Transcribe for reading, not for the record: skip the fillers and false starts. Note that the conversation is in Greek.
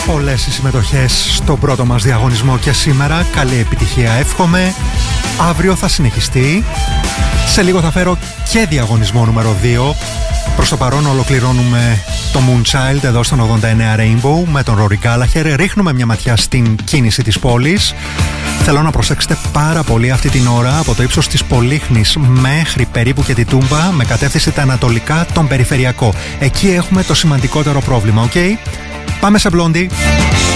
Πολλές οι συμμετοχές στον πρώτο μας διαγωνισμό και σήμερα. Καλή επιτυχία εύχομαι. Αύριο θα συνεχιστεί. Σε λίγο θα φέρω και διαγωνισμό νούμερο 2. Προς το παρόν ολοκληρώνουμε το Moonchild εδώ στον 89 Rainbow με τον Rory Gallagher. Ρίχνουμε μια ματιά στην κίνηση της πόλης. Θέλω να προσέξετε πάρα πολύ αυτή την ώρα από το ύψος της Πολύχνης μέχρι περίπου και τη Τούμπα με κατεύθυνση τα ανατολικά, τον περιφερειακό. Εκεί έχουμε το σημαντικότερο πρόβλημα, ok? Πάμε σε Blondie.